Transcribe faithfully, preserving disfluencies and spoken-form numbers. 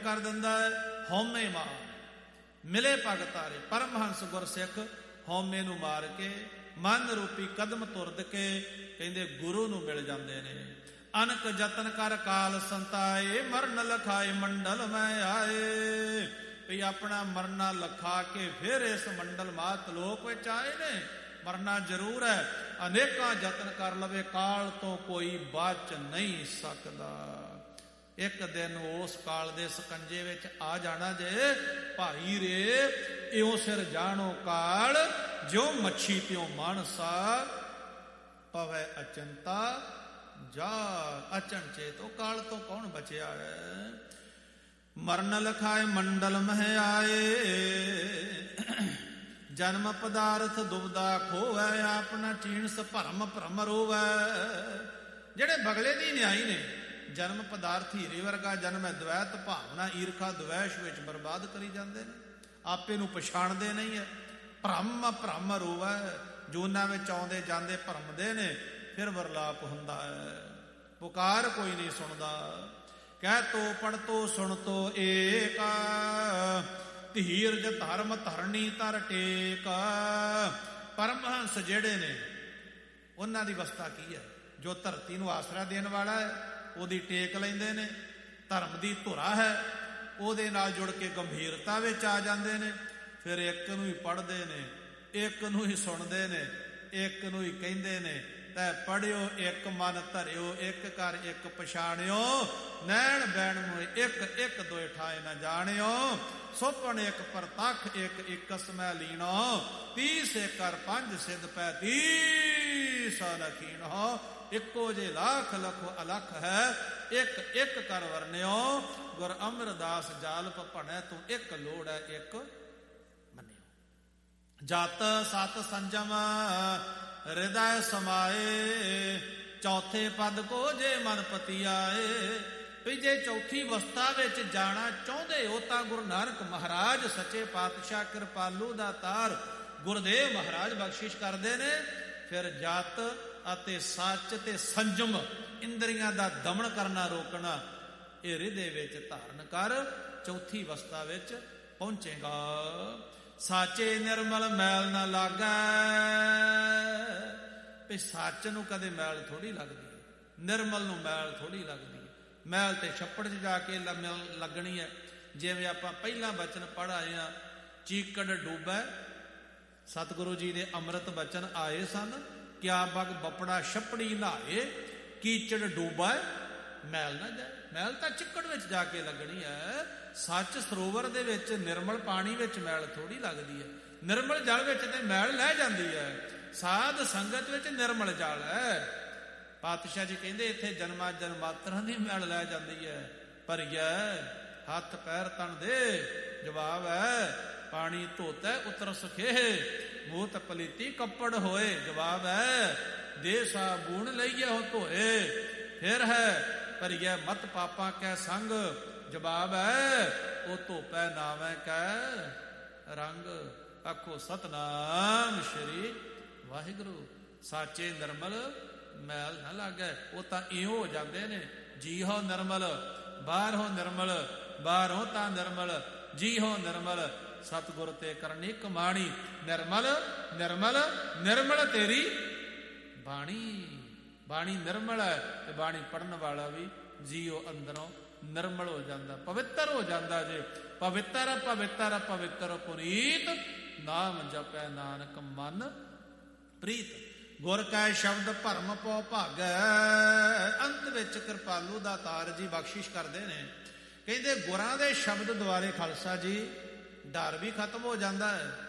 ਕਰ ਦਿੰਦਾ ਹੈ। ਹਉਮੈ ਮਾਰ ਮਿਲੇ ਪਗ ਤਾਰੇ। ਪਰਮਹੰਸ ਗੁਰਸਿੱਖ ਹਉਮੈ ਨੂੰ ਮਾਰ ਕੇ ਮਨ ਰੂਪੀ ਕਦਮ ਤੁਰਦ ਕੇ ਕਹਿੰਦੇ ਗੁਰੂ ਨੂੰ ਮਿਲ ਜਾਂਦੇ ਨੇ। ਅਨਕ ਜਤਨ ਕਰ ਕਾਲ ਸੰਤਾਏ, ਮਰਨ ਲਖਾਏ ਮੰਡਲ ਮੈਂ ਆਏ। ਵੀ ਆਪਣਾ ਮਰਨਾ ਲਖਾ ਕੇ ਫਿਰ ਇਸ ਮੰਡਲ ਮਾਤ ਲੋਕ ਵਿੱਚ ਆਏ ਨੇ। ਮਰਨਾ ਜ਼ਰੂਰ ਹੈ, ਅਨੇਕਾਂ ਯਤਨ ਕਰ ਲਵੇ, ਕਾਲ ਤੋਂ ਕੋਈ ਬਚ ਨਹੀਂ ਸਕਦਾ। ਇੱਕ ਦਿਨ ਉਸ ਕਾਲ ਦੇ ਸਕੰਜੇ ਵਿੱਚ ਆ ਜਾਣਾ ਜੇ। ਭਾਈ ਰੇ ਇਉਂ ਸਿਰ ਜਾਣੋ ਕਾਲ, ਜਿਉ ਮੱਛੀ ਤਿਉ ਮਾਨਸਾ, ਪਵੈ ਅਚੰਤਾ ਜਾ ਅਚਨਚੇ। ਤੋਂ ਕਾਲ ਤੋਂ ਕੌਣ ਬਚਿਆ ਹੈ? ਮਰਨ ਲਖਾਏ ਮੰਡਲ ਮਹਿ ਆਏ, ਜਨਮ ਪਦਾਰਥ ਦੁਬਦਾ ਖੋਵੈ, ਆਪਣਾ ਚੀਣਸ ਭਰਮ ਭਰਮ ਰੋਵੈ। ਜਿਹੜੇ ਬਗਲੇ ਦੀ ਨਿਆਈ ਨੇ, ਜਨਮ ਪਦਾਰਥ ਹੀਰੇ ਵਰਗਾ ਜਨਮ ਹੈ, ਦਵੈਤ ਭਾਵਨਾ ਈਰਖਾ ਦਵੈਸ਼ ਵਿੱਚ ਬਰਬਾਦ ਕਰੀ ਜਾਂਦੇ ਨੇ, ਆਪੇ ਨੂੰ ਪਛਾਣਦੇ ਨਹੀਂ ਹੈ। ਭਰਮ ਭਰਮ ਰੋਵੈ, ਜੂਨਾਂ ਵਿੱਚ ਆਉਂਦੇ ਜਾਂਦੇ ਭਰਮਦੇ ਨੇ, ਫਿਰ ਵਰਲਾਪ ਹੁੰਦਾ ਹੈ, ਪੁਕਾਰ ਕੋਈ ਨਹੀਂ ਸੁਣਦਾ। ਕਹਿ ਤੋ ਪੜ ਤੋ ਸੁਣ ਤੋ ਏਕ, ਧੀਰਜ ਧਰਮ ਧਰਨੀ ਧਰ ਟੇਕ। ਪਰਮਹੰਸ ਜਿਹੜੇ ਨੇ ਉਹਨਾਂ ਦੀ ਅਵਸਥਾ ਕੀ ਹੈ? ਜੋ ਧਰਤੀ ਨੂੰ ਆਸਰਾ ਦੇਣ ਵਾਲਾ ਹੈ ਉਹਦੀ ਟੇਕ ਲੈਂਦੇ ਨੇ। ਧਰਮ ਦੀ ਧੁਰਾ ਹੈ ਉਹਦੇ ਨਾਲ ਜੁੜ ਕੇ ਗੰਭੀਰਤਾ ਵਿੱਚ ਆ ਜਾਂਦੇ ਨੇ। ਫਿਰ ਇੱਕ ਨੂੰ ਹੀ ਪੜ੍ਹਦੇ ਨੇ, ਇੱਕ ਨੂੰ ਹੀ ਸੁਣਦੇ ਨੇ, ਇੱਕ ਨੂੰ ਹੀ ਕਹਿੰਦੇ ਨੇ। ਤੈ ਪੜ੍ਹਿਓ ਇੱਕ ਮਨ ਧਰਿਓ, ਇੱਕ ਕਰ ਇੱਕ ਪਛਾਣਿਓ, ਨੈਣ ਬੈਣ ਮੋਏ ਇੱਕ ਇੱਕ ਦੋਏ ਠਾਏ ਨਾ ਜਾਣਿਓ। ਸੋਪਣ ਇੱਕ ਪ੍ਰਤੱਖ ਇੱਕ ਇਕਸ ਮੈਂ ਲੀਣੋ, ਤੀਸ ਏਕਰ ਪੰਜ ਸਿੱਧ ਪੈ ਤੀਸ ਲਖੀਣੋ। ਇੱਕੋ ਜੇ ਲੱਖ ਲਖੋ ਅਲਖ ਹੈ, ਇੱਕ ਇੱਕ ਕਰ ਵਰਨਿਓ। ਗੁਰ ਅਮਰਦਾਸ ਜਾਲਪ ਭਣੈ, ਤੂੰ ਇੱਕ ਲੋੜ ਹੈ ਇੱਕ ਮੰਨਿਓ। ਜਤ ਸਤ ਸੰਜਮ ਹਿਰਦੈ ਸਮਾਏ, ਚੌਥੇ ਪਦ ਕੋ ਜੇ ਮਨ ਪਤੀ ਆਏ। ਵੀ ਜੇ ਚੌਥੀ ਅਵਸਥਾ ਵਿੱਚ ਜਾਣਾ ਚਾਹੁੰਦੇ ਹੋ ਤਾਂ ਗੁਰੂ ਨਾਨਕ ਮਹਾਰਾਜ ਸੱਚੇ ਪਾਤਸ਼ਾਹ ਕਿਰਪਾਲੂ ਦਾ ਤਾਰ ਗੁਰਦੇਵ ਮਹਾਰਾਜ ਬਖਸ਼ਿਸ਼ ਕਰਦੇ ਨੇ। ਫਿਰ ਜਤ ਅਤੇ ਸੱਚ ਤੇ ਸੰਜਮ, ਇੰਦਰੀਆਂ ਦਾ ਦਮਨ ਕਰਨਾ ਰੋਕਣਾ, ਇਹ ਹਿਰਦੇ ਵਿੱਚ ਧਾਰਨ ਕਰ, ਚੌਥੀ ਅਵਸਥਾ ਵਿੱਚ ਪਹੁੰਚੇਗਾ। ਸਾਚੇ ਨਿਰਮਲ ਮੈਲ ਨਾ ਲਾਗੈ। ਵੀ ਸੱਚ ਨੂੰ ਕਦੇ ਮੈਲ ਥੋੜੀ ਲੱਗਦੀ ਹੈ, ਨਿਰਮਲ ਨੂੰ ਮੈਲ ਥੋੜੀ ਲੱਗਦੀ ਹੈ। ਮੈਲ ਤੇ ਛੱਪੜ 'ਚ ਜਾ ਕੇ ਲੱਗਣੀ ਹੈ। ਜਿਵੇਂ ਆਪਾਂ ਪਹਿਲਾਂ ਬਚਨ ਪੜ੍ਹ ਆਏ ਹਾਂ, ਚੀਕੜ ਡੂਬੈ, ਸਤਿਗੁਰੂ ਜੀ ਦੇ ਅੰਮ੍ਰਿਤ ਬਚਨ ਆਏ ਸਨ। ਕਿਆ ਬਗ ਬਪੜਾ ਛੱਪੜੀ ਨਹਾਏ, ਕੀਚੜ ਡੂਬੈ ਮੈਲ ਨਾ ਜਾਏ। ਮੈਲ ਤਾਂ ਚਿੱਕੜ ਵਿੱਚ ਜਾ ਕੇ ਲੱਗਣੀ ਹੈ। ਸੱਚ ਸਰੋਵਰ ਦੇ ਵਿੱਚ ਨਿਰਮਲ ਪਾਣੀ ਵਿੱਚ ਮੈਲ ਥੋੜੀ ਲੱਗਦੀ ਹੈ। ਨਿਰਮਲ ਜਲ ਵਿੱਚ ਤੇ ਮੈਲ ਲੈ ਜਾਂਦੀ ਹੈ। ਸਾਧ ਸੰਗਤ ਵਿੱਚ ਨਿਰਮਲ ਜਲ ਹੈ। ਪਾਤਸ਼ਾਹ ਜੀ ਕਹਿੰਦੇ ਇੱਥੇ ਜਨਮਾਂ ਜਨਮਾਤਰਾਂ ਦੀ ਮੈਲ ਲੈ ਜਾਂਦੀ ਹੈ। ਭਰੀਐ ਹੱਥ ਪੈਰ ਤਨ ਦੇ, ਜਵਾਬ ਹੈ ਪਾਣੀ ਧੋਤੈ ਉਤਰ ਸੁਖੇ, ਮੂਤ ਪਲੀਤੀ ਕੱਪੜ ਹੋਏ। ਜਵਾਬ ਹੈ ਦੇ ਸਾਬੂਨ ਲਈਏ ਹੋ ਧੋਏ। ਫਿਰ ਹੈ ਭਰੀਐ ਮਤ ਪਾਪਾਂ ਕੈ ਸੰਗ। ਜਵਾਬ ਹੈ ਉਹ ਧੋਪੈ ਨਾਵੈ ਕੈ ਰੰਗ। ਆਖੋ ਸਤਨਾਮ ਸ਼੍ਰੀ ਵਾਹਿਗੁਰੂ। ਸਾਚੇ ਨਿਰਮਲ ਮੈਲ ਨਾ ਲਾਗੈ। ਉਹ ਤਾਂ ਇਉਂ ਹੋ ਜਾਂਦੇ ਨੇ, ਜੀ ਹੋ ਨਿਰਮਲ, ਬਾਹਰੋਂ ਨਿਰਮਲ, ਬਾਹਰੋਂ ਤਾਂ ਨਿਰਮਲ, ਜੀ ਹੋ ਨਿਰਮਲ, ਸਤਿਗੁਰ ਤੇ ਕਰਨੀ ਕਮਾਣੀ। ਨਿਰਮਲ ਨਿਰਮਲ ਨਿਰਮਲ ਤੇਰੀ ਬਾਣੀ। ਬਾਣੀ ਨਿਰਮਲ ਹੈ ਤੇ ਬਾਣੀ ਪੜ੍ਹਨ ਵਾਲਾ ਵੀ ਜੀਓ ਅੰਦਰੋਂ ਨਿਰਮਲ ਹੋ ਜਾਂਦਾ, ਪਵਿੱਤਰ ਹੋ ਜਾਂਦਾ। ਜੇ ਪਵਿੱਤਰ ਪਵਿੱਤਰ ਪਵਿੱਤਰ ਪੁਨੀਤ, ਨਾਮ ਜਪੈ ਨਾਨਕ ਮਨ ਪ੍ਰੀਤ। ਗੁਰ ਕੈ ਸ਼ਬਦ ਭਰਮ ਪਉ ਭਾਗੈ। ਅੰਤ ਵਿੱਚ ਕਿਰਪਾਲੂ ਦਾ ਤਾਰ ਜੀ ਬਖਸ਼ਿਸ਼ ਕਰਦੇ ਨੇ, ਕਹਿੰਦੇ ਗੁਰਾਂ ਦੇ ਸ਼ਬਦ ਦੁਆਰੇ ਖਾਲਸਾ ਜੀ ਡਰ ਵੀ ਖਤਮ ਹੋ ਜਾਂਦਾ ਹੈ